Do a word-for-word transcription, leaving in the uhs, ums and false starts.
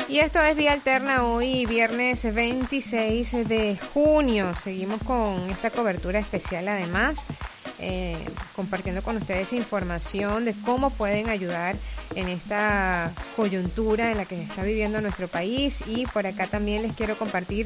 Y esto es Vía Alterna, hoy viernes veintiséis de junio. Seguimos con esta cobertura especial, además eh, compartiendo con ustedes información de cómo pueden ayudar en esta coyuntura en la que está viviendo nuestro país. Y por acá también les quiero compartir